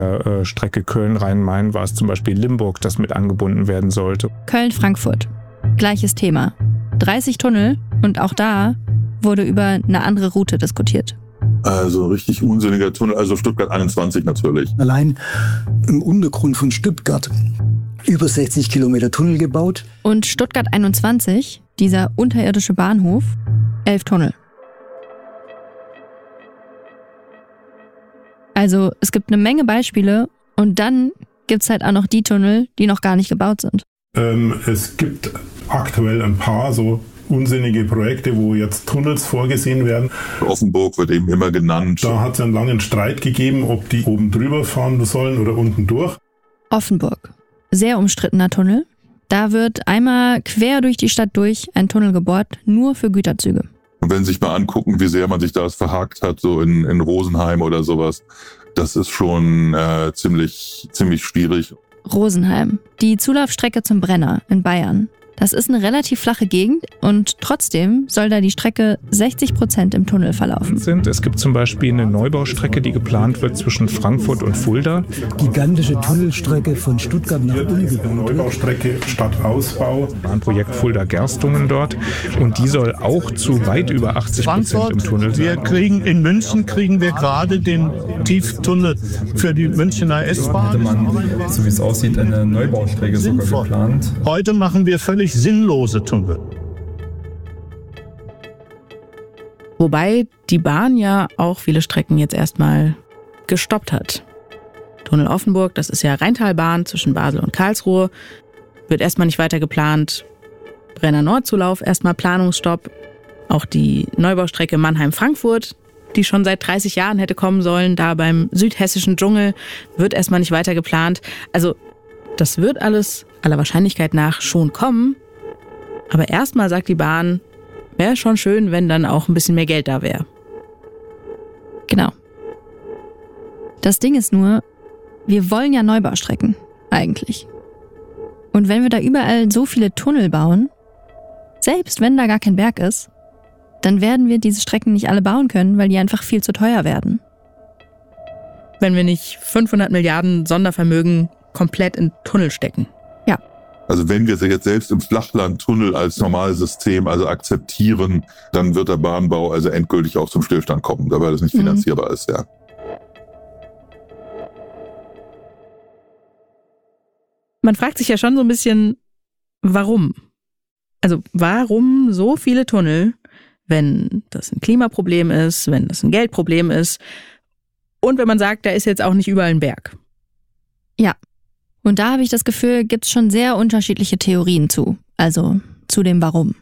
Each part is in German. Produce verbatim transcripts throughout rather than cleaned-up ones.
Äh, Strecke Köln-Rhein-Main war es zum Beispiel Limburg, das mit angebunden werden sollte. Köln-Frankfurt, gleiches Thema. dreißig Tunnel und auch da wurde über eine andere Route diskutiert. Also richtig unsinniger Tunnel, also Stuttgart einundzwanzig natürlich. Allein im Untergrund von Stuttgart über sechzig Kilometer Tunnel gebaut. Und Stuttgart einundzwanzig, dieser unterirdische Bahnhof, elf Tunnel. Also es gibt eine Menge Beispiele und dann gibt es halt auch noch die Tunnel, die noch gar nicht gebaut sind. Ähm, es gibt aktuell ein paar so unsinnige Projekte, wo jetzt Tunnels vorgesehen werden. Offenburg wird eben immer genannt. Da hat es einen langen Streit gegeben, ob die oben drüber fahren sollen oder unten durch. Offenburg, sehr umstrittener Tunnel. Da wird einmal quer durch die Stadt durch ein Tunnel gebohrt, nur für Güterzüge. Und wenn Sie sich mal angucken, wie sehr man sich da verhakt hat, so in, in Rosenheim oder sowas, das ist schon äh, ziemlich, ziemlich schwierig. Rosenheim, die Zulaufstrecke zum Brenner in Bayern. Das ist eine relativ flache Gegend und trotzdem soll da die Strecke sechzig Prozent im Tunnel verlaufen. Es gibt zum Beispiel eine Neubaustrecke, die geplant wird zwischen Frankfurt und Fulda. Gigantische Tunnelstrecke von Stuttgart nach Ulm gebaut. Neubaustrecke statt Ausbau. Ein Projekt Fulda-Gerstungen dort und die soll auch zu weit über achtzig Prozent im Tunnel sein. Wir kriegen in München kriegen wir gerade den Tieftunnel für die Münchner S-Bahn. Hätte man, so wie es aussieht, eine Neubaustrecke sogar geplant. Heute machen wir völlig sinnlose Tunnel. Wobei die Bahn ja auch viele Strecken jetzt erstmal gestoppt hat. Tunnel Offenburg, das ist ja Rheintalbahn zwischen Basel und Karlsruhe, wird erstmal nicht weiter geplant. Brenner Nordzulauf erstmal Planungsstopp. Auch die Neubaustrecke Mannheim-Frankfurt, die schon seit dreißig Jahren hätte kommen sollen, da beim südhessischen Dschungel, wird erstmal nicht weiter geplant. Also das wird alles aller Wahrscheinlichkeit nach schon kommen. Aber erstmal sagt die Bahn, wäre schon schön, wenn dann auch ein bisschen mehr Geld da wäre. Genau. Das Ding ist nur, wir wollen ja Neubaustrecken, eigentlich. Und wenn wir da überall so viele Tunnel bauen, selbst wenn da gar kein Berg ist, dann werden wir diese Strecken nicht alle bauen können, weil die einfach viel zu teuer werden. Wenn wir nicht fünfhundert Milliarden Sondervermögen komplett in Tunnel stecken. Ja. Also wenn wir jetzt selbst im Flachlandtunnel als normales System also akzeptieren, dann wird der Bahnbau also endgültig auch zum Stillstand kommen, weil das nicht finanzierbar mhm. ist, ja. Man fragt sich ja schon so ein bisschen, warum? Also warum so viele Tunnel, wenn das ein Klimaproblem ist, wenn das ein Geldproblem ist und wenn man sagt, da ist jetzt auch nicht überall ein Berg? Ja. Und da habe ich das Gefühl, gibt es schon sehr unterschiedliche Theorien zu. Also zu dem Warum.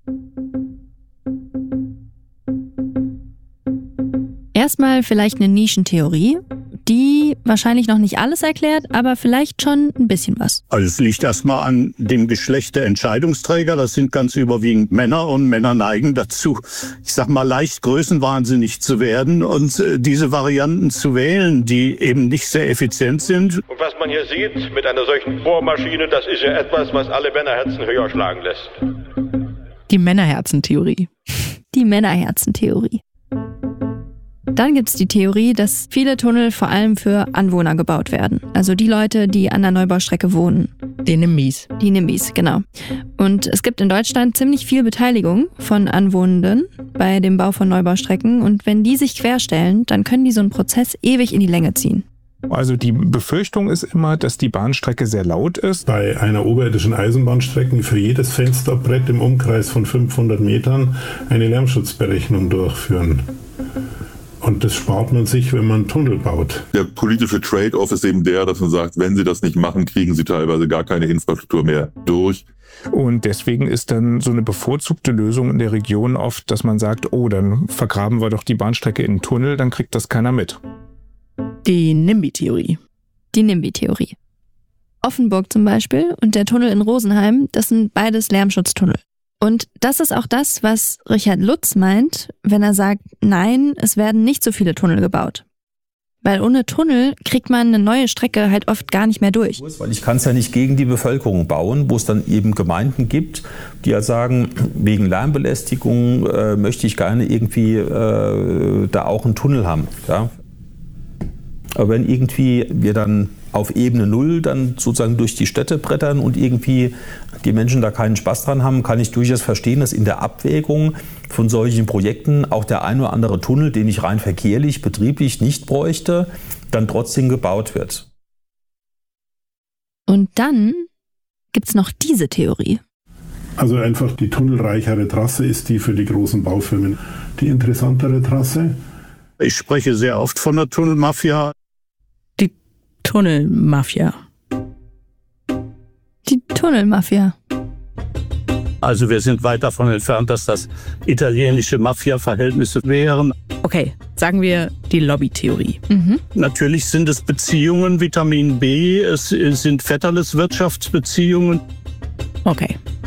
Erstmal vielleicht eine Nischentheorie, die wahrscheinlich noch nicht alles erklärt, aber vielleicht schon ein bisschen was. Also es liegt erstmal an dem Geschlecht der Entscheidungsträger. Das sind ganz überwiegend Männer und Männer neigen dazu, ich sag mal, leicht größenwahnsinnig zu werden und äh, diese Varianten zu wählen, die eben nicht sehr effizient sind. Und was man hier sieht mit einer solchen Bohrmaschine, das ist ja etwas, was alle Männerherzen höher schlagen lässt. Die Männerherzentheorie. Die Männerherzentheorie. Dann gibt es die Theorie, dass viele Tunnel vor allem für Anwohner gebaut werden. Also die Leute, die an der Neubaustrecke wohnen. Die Nimbys. Die Nimbys, genau. Und es gibt in Deutschland ziemlich viel Beteiligung von Anwohnenden bei dem Bau von Neubaustrecken. Und wenn die sich querstellen, dann können die so einen Prozess ewig in die Länge ziehen. Also die Befürchtung ist immer, dass die Bahnstrecke sehr laut ist. Bei einer oberirdischen Eisenbahnstrecke für jedes Fensterbrett im Umkreis von fünfhundert Metern eine Lärmschutzberechnung durchführen. Und das spart man sich, wenn man einen Tunnel baut. Der politische Trade-off ist eben der, dass man sagt, wenn sie das nicht machen, kriegen sie teilweise gar keine Infrastruktur mehr durch. Und deswegen ist dann so eine bevorzugte Lösung in der Region oft, dass man sagt, oh, dann vergraben wir doch die Bahnstrecke in einen Tunnel, dann kriegt das keiner mit. Die NIMBY-Theorie. Die NIMBY-Theorie. Offenburg zum Beispiel und der Tunnel in Rosenheim, das sind beides Lärmschutztunnel. Und das ist auch das, was Richard Lutz meint, wenn er sagt, nein, es werden nicht so viele Tunnel gebaut. Weil ohne Tunnel kriegt man eine neue Strecke halt oft gar nicht mehr durch. Weil ich kann es ja nicht gegen die Bevölkerung bauen, wo es dann eben Gemeinden gibt, die ja sagen, wegen Lärmbelästigung äh, möchte ich gerne irgendwie äh, da auch einen Tunnel haben. Ja? Aber wenn irgendwie wir dann auf Ebene Null dann sozusagen durch die Städte brettern und irgendwie die Menschen da keinen Spaß dran haben, kann ich durchaus verstehen, dass in der Abwägung von solchen Projekten auch der ein oder andere Tunnel, den ich rein verkehrlich, betrieblich nicht bräuchte, dann trotzdem gebaut wird. Und dann gibt es noch diese Theorie. Also einfach die tunnelreichere Trasse ist die für die großen Baufirmen die interessantere Trasse. Ich spreche sehr oft von der Tunnelmafia. Die Tunnelmafia. Die Tunnelmafia. Also wir sind weit davon entfernt, dass das italienische Mafia-Verhältnisse wären. Okay, sagen wir die Lobbytheorie. Mhm. Natürlich sind es Beziehungen, Vitamin B, es sind Vetterles Wirtschaftsbeziehungen. Okay,